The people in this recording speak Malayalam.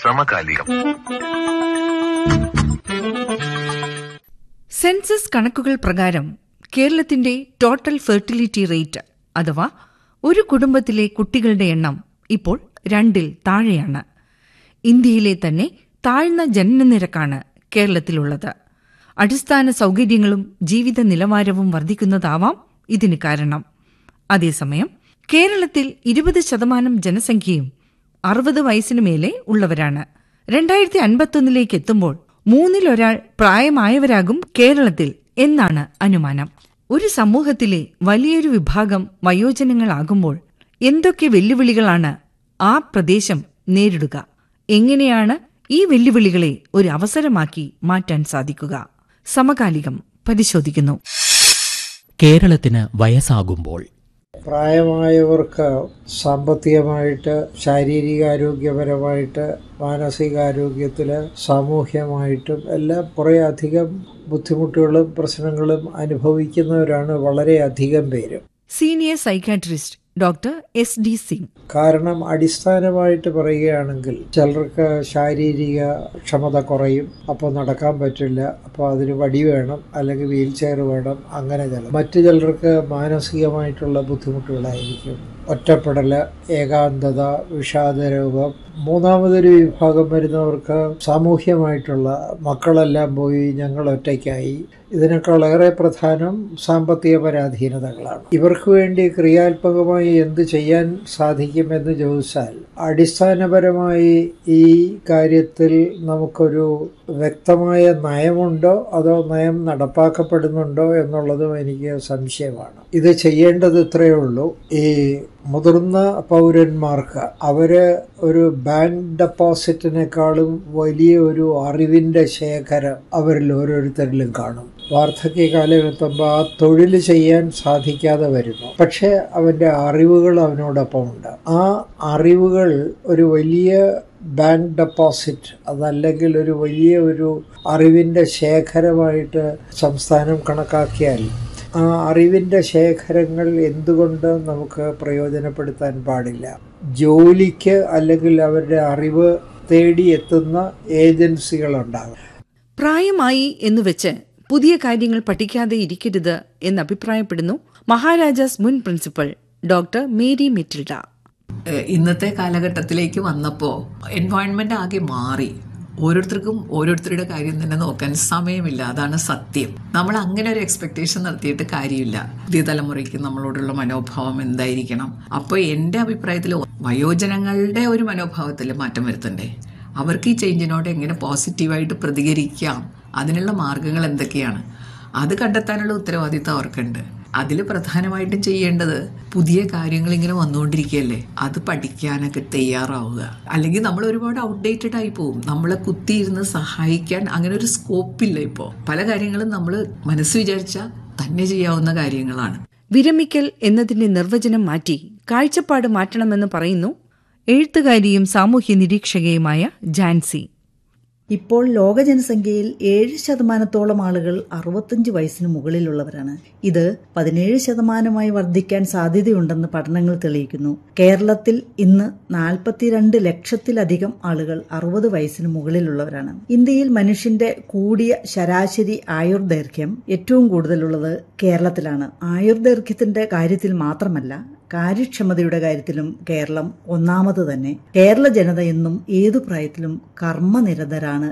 സമകാലികം. സെൻസസ് കണക്കുകൾ പ്രകാരം കേരളത്തിന്റെ ടോട്ടൽ ഫെർട്ടിലിറ്റി റേറ്റ് അഥവാ ഒരു കുടുംബത്തിലെ കുട്ടികളുടെ എണ്ണം ഇപ്പോൾ 2-ൽ താഴെയാണ്. ഇന്ത്യയിലെ തന്നെ താഴ്ന്ന ജനനനിരക്കാണ് കേരളത്തിലുള്ളത്. അടിസ്ഥാന സൗകര്യങ്ങളും ജീവിത നിലവാരവും വർദ്ധിക്കുന്നതാവാം ഇതിന് കാരണം. അതേസമയം കേരളത്തിൽ 20% ജനസംഖ്യയും 60 വയസ്സിനു മേലെ ഉള്ളവരാണ്. 2051 എത്തുമ്പോൾ 1/3 പ്രായമായവരാകും കേരളത്തിൽ എന്നാണ് അനുമാനം. ഒരു സമൂഹത്തിലെ വലിയൊരു വിഭാഗം വയോജനങ്ങളാകുമ്പോൾ എന്തൊക്കെ വെല്ലുവിളികളാണ് ആ പ്രദേശം നേരിടുക? എങ്ങനെയാണ് ഈ വെല്ലുവിളികളെ ഒരു അവസരമാക്കി മാറ്റാൻ സാധിക്കുക? സമകാലികം പരിശോധിക്കുന്നു. കേരളത്തിന് വയസ്സാകുമ്പോൾ പ്രായമായവർക്ക് സാമ്പത്തികമായിട്ട്, ശാരീരികാരോഗ്യപരമായിട്ട്, മാനസികാരോഗ്യത്തിൽ, സാമൂഹ്യമായിട്ടും എല്ലാം കുറേ അധികം ബുദ്ധിമുട്ടുകളും പ്രശ്നങ്ങളും അനുഭവിക്കുന്നവരാണ് വളരെയധികം പേര്. Senior psychiatrist doctor SD Singh. കാരണം അടിസ്ഥാനമായിട്ട് പറയുകയാണെങ്കിൽ ചിലർക്ക് ശാരീരിക ക്ഷമത കുറയും, അപ്പോൾ നടക്കാൻ പറ്റില്ല, അപ്പോൾ അതിന് വടി വേണം, അല്ലെങ്കിൽ വീൽ ചെയർ വേണം, അങ്ങനെ മറ്റു ചിലർക്ക് മാനസികമായിട്ടുള്ള ബുദ്ധിമുട്ടുകളായിരിക്കും. ഒറ്റപ്പെടൽ, ഏകാന്തത, വിഷാദരോഗം. മൂന്നാമതൊരു വിഭാഗം വരുന്നവർക്ക് സാമൂഹ്യമായിട്ടുള്ള മക്കളെല്ലാം പോയി ഞങ്ങൾ ഒറ്റയ്ക്കായി. ഇതിനേക്കാളേറെ പ്രധാനം സാമ്പത്തിക പരാധീനതകളാണ്. ഇവർക്ക് വേണ്ടി ക്രിയാത്മകമായി എന്ത് ചെയ്യാൻ സാധിക്കുമെന്ന് ചോദിച്ചാൽ, അടിസ്ഥാനപരമായി ഈ കാര്യത്തിൽ നമുക്കൊരു വ്യക്തമായ നയമുണ്ടോ അതോ നയം നടപ്പാക്കപ്പെടുന്നുണ്ടോ എന്നുള്ളതും എനിക്ക് സംശയമാണ്. ഇത് ചെയ്യേണ്ടത് ഇത്രയേ ഉള്ളൂ. ഈ മുതിർന്ന പൗരന്മാർക്ക് അവര് ഒരു ബാങ്ക് ഡെപ്പോസിറ്റിനേക്കാളും വലിയ ഒരു അറിവിന്റെ ശേഖരം അവരിൽ ഓരോരുത്തരിലും കാണും. വാർദ്ധക്യകാലം എത്തുമ്പോൾ ആ തൊഴിൽ ചെയ്യാൻ സാധിക്കാതെ വരുന്നു, പക്ഷെ അവന്റെ അറിവുകൾ അവനോടൊപ്പം ഉണ്ട്. ആ അറിവുകൾ ഒരു വലിയ ബാങ്ക് ഡെപ്പോസിറ്റ്, അതല്ലെങ്കിൽ ഒരു വലിയ ഒരു അറിവിന്റെ ശേഖരമായിട്ട് സംസ്ഥാനം കണക്കാക്കിയാൽ ആ അറിവിന്റെ ശേഖരങ്ങൾ എന്തുകൊണ്ട് നമുക്ക് പ്രയോജനപ്പെടുത്താൻ പാടില്ല? ജോലിക്ക് അല്ലെങ്കിൽ അവരുടെ അറിവ് തേടിയെത്തുന്ന ഏജൻസികളുണ്ടാകും. പ്രായമായി എന്നുവെച്ച് പുതിയ കാര്യങ്ങൾ പഠിക്കാതെ ഇരിക്കരുത് എന്ന് അഭിപ്രായപ്പെടുന്നു മഹാരാജാസ് മുൻ പ്രിൻസിപ്പൽ ഡോക്ടർ മേരി മെറ്റിൽഡ. ഇന്നത്തെ കാലഘട്ടത്തിലേക്ക് വന്നപ്പോൾ എൻവയോൺമെന്റ് ആകെ മാറി. ഓരോരുത്തർക്കും ഓരോരുത്തരുടെ കാര്യം തന്നെ നോക്കാൻ സമയമില്ല. അതാണ് സത്യം. നമ്മൾ അങ്ങനെ ഒരു എക്സ്പെക്ടേഷൻ നടത്തിയിട്ട് കാര്യമില്ല. പുതിയ തലമുറയ്ക്ക് നമ്മളോടുള്ള മനോഭാവം എന്തായിരിക്കണം? അപ്പോൾ എൻ്റെ അഭിപ്രായത്തിൽ വയോജനങ്ങളുടെ ഒരു മനോഭാവത്തിൽ മാറ്റം വരുത്തണ്ടേ? അവർക്ക് ഈ ചേഞ്ചിനോട് എങ്ങനെ പോസിറ്റീവായിട്ട് പ്രതികരിക്കാം, അതിനുള്ള മാർഗങ്ങൾ എന്തൊക്കെയാണ്, അത് കണ്ടെത്താനുള്ള ഉത്തരവാദിത്തം അവർക്കുണ്ട്. അതിൽ പ്രധാനമായിട്ടും ചെയ്യേണ്ടത് പുതിയ കാര്യങ്ങൾ ഇങ്ങനെ വന്നുകൊണ്ടിരിക്കുകയല്ലേ, അത് പഠിക്കാനൊക്കെ തയ്യാറാവുക. അല്ലെങ്കിൽ നമ്മൾ ഒരുപാട് ഔട്ട്ഡേറ്റഡ് ആയി പോകും. നമ്മളെ കുത്തിയിരുന്ന് സഹായിക്കാൻ അങ്ങനെ ഒരു സ്കോപ്പില്ല. ഇപ്പോൾ പല കാര്യങ്ങളും നമ്മൾ മനസ്സ് വിചാരിച്ചാൽ തന്നെ ചെയ്യാവുന്ന കാര്യങ്ങളാണ്. വിരമിക്കൽ എന്നതിന്റെ നിർവചനം മാറ്റി കാഴ്ചപ്പാട് മാറ്റണമെന്ന് പറയുന്നു എഴുത്തുകാരിയും സാമൂഹ്യ നിരീക്ഷകയുമായ ജാൻസി. ഇപ്പോൾ ലോക ജനസംഖ്യയിൽ 7% ആളുകൾ 65 വയസ്സിന് മുകളിലുള്ളവരാണ്. ഇത് 17% വർദ്ധിക്കാൻ സാധ്യതയുണ്ടെന്ന് പഠനങ്ങൾ തെളിയിക്കുന്നു. കേരളത്തിൽ ഇന്ന് 42 ലക്ഷത്തിലധികം ആളുകൾ 60 വയസ്സിന് മുകളിലുള്ളവരാണ്. ഇന്ത്യയിൽ മനുഷ്യന്റെ കൂടിയ ശരാശരി ആയുർദൈർഘ്യം ഏറ്റവും കൂടുതലുള്ളത് കേരളത്തിലാണ്. ആയുർദൈർഘ്യത്തിന്റെ കാര്യത്തിൽ മാത്രമല്ല, കാര്യക്ഷമതയുടെ കാര്യത്തിലും കേരളം ഒന്നാമത് തന്നെ. കേരള ജനത എന്നും ഏതു പ്രായത്തിലും കർമ്മനിരതരാണ്